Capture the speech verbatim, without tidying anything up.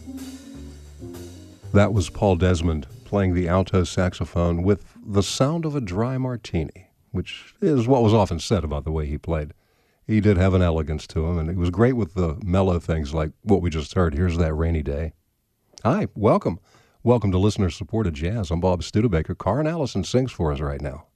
That was Paul Desmond playing the alto saxophone with the sound of a dry martini, which is what was often said about the way he played. He did have an elegance to him, and it was great with the mellow things like what we just heard. Here's That Rainy Day. Hi, welcome. Welcome to listener-supported jazz. I'm Bob Studebaker. Karin Allison sings for us right now.